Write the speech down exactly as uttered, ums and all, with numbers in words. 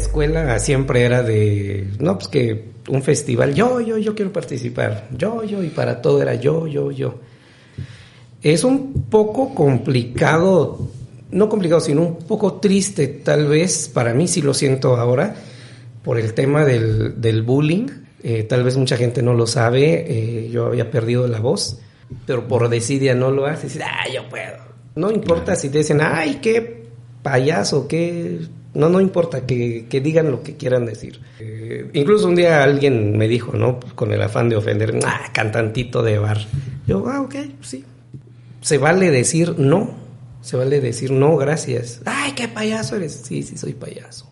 escuela siempre era de, no, pues que un festival, yo, yo, yo quiero participar, yo, yo, y para todo era yo, yo, yo. Es un poco complicado, no complicado, sino un poco triste, tal vez, para mí sí lo siento ahora, por el tema del, del bullying. Eh, tal vez mucha gente no lo sabe, eh, yo había perdido la voz, pero por desidia no lo haces, decir, ah, yo puedo. No importa si te dicen, ay, qué payaso, qué... No, no importa, que, que digan lo que quieran decir. Eh, incluso un día alguien me dijo, ¿no? Con el afán de ofender, ah, cantantito de bar. Yo, ah, ok, sí. Se vale decir no, se vale decir no, gracias. Ay, qué payaso eres. Sí, sí, soy payaso.